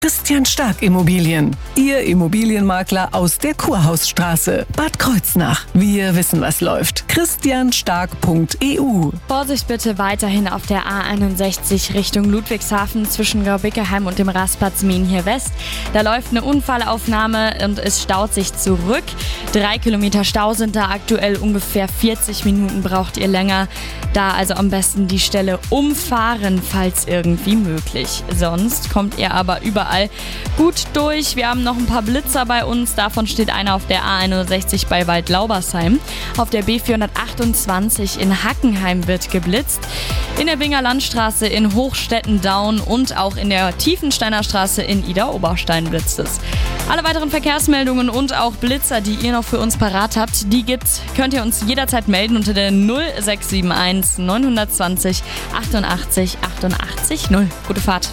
Christian Stark Immobilien, Ihr Immobilienmakler aus der Kurhausstraße, Bad Kreuznach. Wir wissen, was läuft. christianstark.eu. Vorsicht bitte weiterhin auf der A61 Richtung Ludwigshafen zwischen Graubickeheim und dem Rastplatz Minhier West. Da läuft eine Unfallaufnahme und es staut sich zurück. 3 Kilometer Stau sind da aktuell, ungefähr 40 Minuten braucht ihr länger. Da also am besten die Stelle umfahren, falls irgendwie möglich. Sonst kommt ihr aber überall gut durch. Wir haben noch ein paar Blitzer bei uns. Davon steht einer auf der A61 bei Waldlaubersheim. Auf der B428 in Hackenheim wird geblitzt. In der Binger Landstraße in Hochstetten-Daun und auch in der Tiefensteiner Straße in Idar-Oberstein blitzt es. Alle weiteren Verkehrsmeldungen und auch Blitzer, die ihr noch für uns parat habt, könnt ihr uns jederzeit melden unter der 0671 920 88 88 0. Gute Fahrt.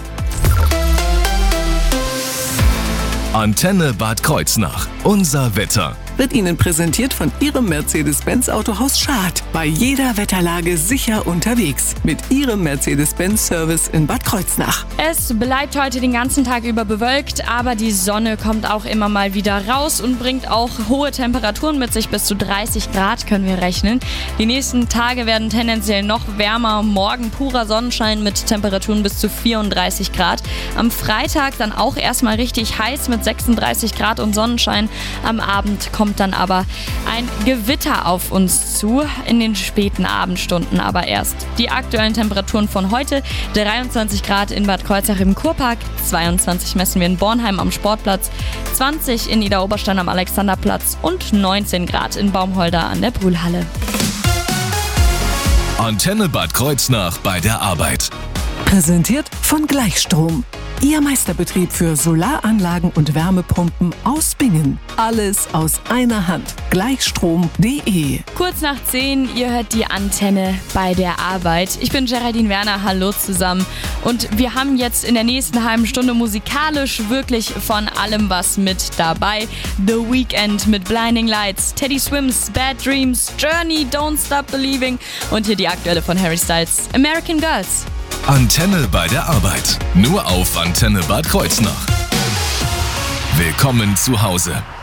Antenne Bad Kreuznach. Unser Wetter. Wird Ihnen präsentiert von Ihrem Mercedes-Benz Autohaus Schad. Bei jeder Wetterlage sicher unterwegs. Mit Ihrem Mercedes-Benz-Service in Bad Kreuznach. Es bleibt heute den ganzen Tag über bewölkt, aber die Sonne kommt auch immer mal wieder raus und bringt auch hohe Temperaturen mit sich. Bis zu 30 Grad können wir rechnen. Die nächsten Tage werden tendenziell noch wärmer. Morgen purer Sonnenschein mit Temperaturen bis zu 34 Grad. Am Freitag dann auch erstmal richtig heiß mit 36 Grad und Sonnenschein. Am Abend kommt dann aber ein Gewitter auf uns zu, in den späten Abendstunden aber erst. Die aktuellen Temperaturen von heute: 23 Grad in Bad Kreuznach im Kurpark, 22 messen wir in Bornheim am Sportplatz, 20 in Idar-Oberstein am Alexanderplatz und 19 Grad in Baumholder an der Brühlhalle. Antenne Bad Kreuznach bei der Arbeit. Präsentiert von Gleichstrom. Ihr Meisterbetrieb für Solaranlagen und Wärmepumpen aus Bingen. Alles aus einer Hand. Gleichstrom.de. Kurz nach 10, ihr hört die Antenne bei der Arbeit. Ich bin Geraldine Werner, hallo zusammen. Und wir haben jetzt in der nächsten halben Stunde musikalisch wirklich von allem was mit dabei. The Weeknd mit Blinding Lights, Teddy Swims, Bad Dreams, Journey, Don't Stop Believing und hier die aktuelle von Harry Styles, American Girls. Antenne bei der Arbeit. Nur auf Antenne Bad Kreuznach. Willkommen zu Hause.